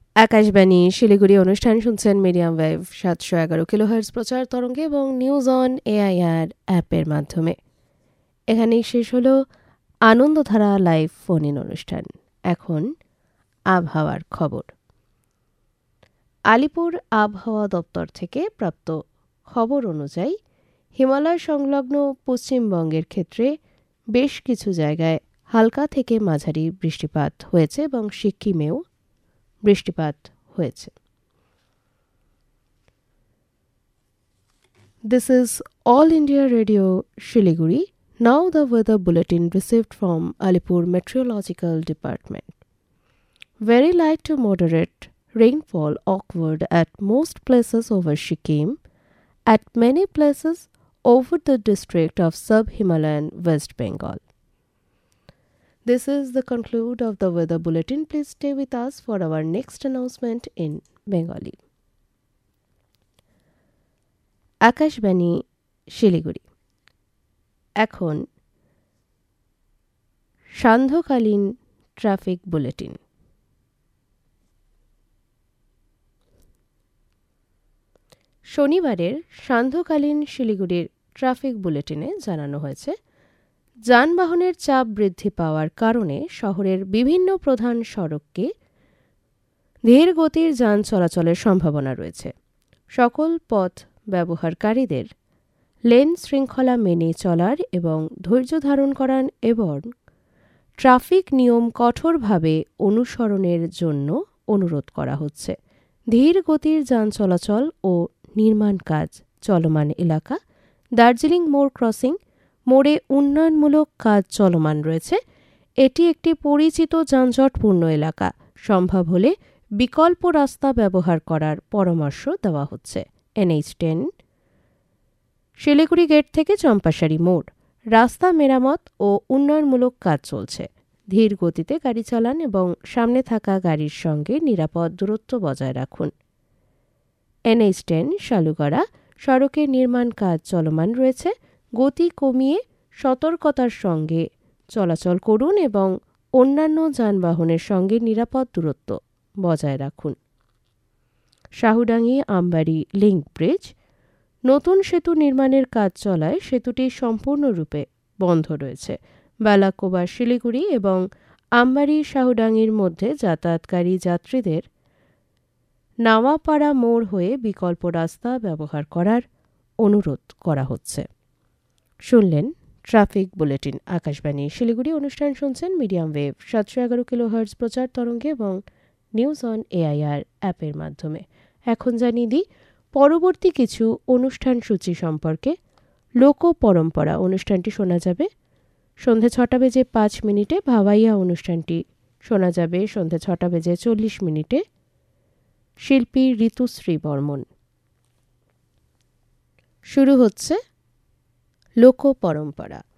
আকাশবাণী শিলিগুড়ি অনুষ্ঠান শুনছেন medium wave 711 kilohertz প্রচার তরঙ্গে এবং নিউজ অন এআইআর অ্যাপের মাধ্যমে। এখানেই শেষ হলো আনন্দধারা লাইভ ফোন ইন অনুষ্ঠান। এখন আবহাওয়ার খবর। আলিপুর আবহাওয়া দপ্তর থেকে প্রাপ্ত খবর অনুযায়ী হিমালয় সংলগ্ন পশ্চিমবঙ্গের ক্ষেত্রে বেশ কিছু জায়গায় হালকা থেকে মাঝারি বৃষ্টিপাত হয়েছে এবং সিক্কিমেও বৃষ্টিপাত হয়েছে। This is All India Radio Shiliguri. Now the weather bulletin received from Alipur Meteorological Department. Very light to moderate rainfall occurred at most places over Sikkim, at many places over the district of Sub-Himalayan West Bengal. This is the conclude of the weather bulletin. Please stay with us for our next announcement in Bengali. Akashvani Siliguri. এখন সান্ধ্যকালীন traffic bulletin. শনিবারের সান্ধ্যকালীন শিলিগুড়ির traffic বুলেটিনে জানানো হয়েছে, যানবাহনের চাপ বৃদ্ধি পাওয়ার কারণে শহরের বিভিন্ন প্রধান সড়ককে ধীর গতির যান চলাচলের সম্ভাবনা রয়েছে। সকল পথ ব্যবহারকারীদের লেন শৃঙ্খলা মেনে চলার এবং ধৈর্য ধারণ করার এবং ট্রাফিক নিয়ম কঠোরভাবে অনুসরণের জন্য অনুরোধ করা হচ্ছে। ধীর গতির যান চলাচল ও নির্মাণ কাজ চলমান এলাকা দার্জিলিং মোড় ক্রসিং মোড়ে উন্নয়নমূলক কাজ চলমান রয়েছে। এটি একটি পরিচিত যানজটপূর্ণ এলাকা। সম্ভব হলে বিকল্প রাস্তা ব্যবহার করার পরামর্শ দেওয়া হচ্ছে। NH10 শিলিগুড়ি গেট থেকে চম্পাশাড়ি মোড় রাস্তা মেরামত ও উন্নয়নমূলক কাজ চলছে। ধীর গতিতে গাড়ি চালান এবং সামনে থাকা গাড়ির সঙ্গে নিরাপদ দূরত্ব বজায় রাখুন। NH10 শালুগড়া সড়কে নির্মাণ কাজ চলমান রয়েছে। গতি কমিয়ে সতর্কতার সঙ্গে চলাচল করুন এবং অন্যান্য যানবাহনের সঙ্গে নিরাপদ দূরত্ব বজায় রাখুন। শাহুডাঙ্গি আমবাড়ি লিংক ব্রিজ নতুন সেতু নির্মাণের কাজ চলায় সেতুটি সম্পূর্ণরূপে বন্ধ রয়েছে। বালাকোবা শিলিগুড়ি এবং আমবাড়ি শাহুডাঙ্গির মধ্যে যাতায়াতকারী যাত্রীদের নাওয়াপাড়া মোড় হয়ে বিকল্প রাস্তা ব্যবহার করার অনুরোধ করা হচ্ছে। শুনলেন ট্রাফিক বুলেটিন। আকাশবাণী শিলিগুড়ি অনুষ্ঠান শুনছেন মিডিয়াম ওয়েভ 711 কিলোহার্টজ প্রচার তরঙ্গে এবং নিউজ অন এআইআর অ্যাপের মাধ্যমে। এখন জানিয়ে দিই পরবর্তী কিছু অনুষ্ঠান সূচি সম্পর্কে। লোক পরম্পরা অনুষ্ঠানটি শোনা যাবে সন্ধে 6:05 ভাওয়াইয়া অনুষ্ঠানটি শোনা যাবে সন্ধে 6:40 শিল্পী ঋতুশ্রী বর্মন। শুরু হচ্ছে লোক পরম্পরা।